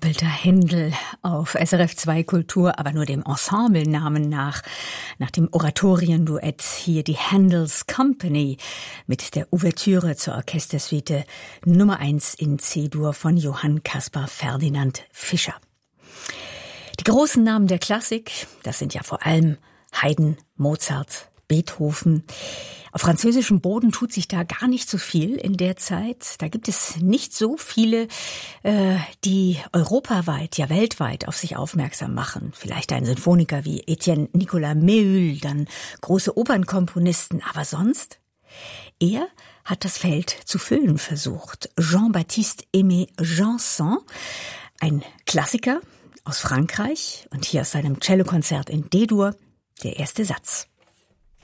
doppelter Händel auf SRF 2 Kultur, aber nur dem Ensemblenamen nach dem Oratorienduett hier die Handels Company mit der Ouvertüre zur Orchestersuite Nummer 1 in C-Dur von Johann Caspar Ferdinand Fischer. Die großen Namen der Klassik, das sind ja vor allem Haydn, Mozart, Beethoven. Auf französischem Boden tut sich da gar nicht so viel in der Zeit. Da gibt es nicht so viele, die europaweit, ja weltweit auf sich aufmerksam machen. Vielleicht ein Sinfoniker wie Etienne Nicolas Méhul, dann große Opernkomponisten. Aber sonst? Er hat das Feld zu füllen versucht. Jean-Baptiste Aimé Janson, ein Klassiker aus Frankreich und hier aus seinem Cellokonzert in D-Dur, der erste Satz.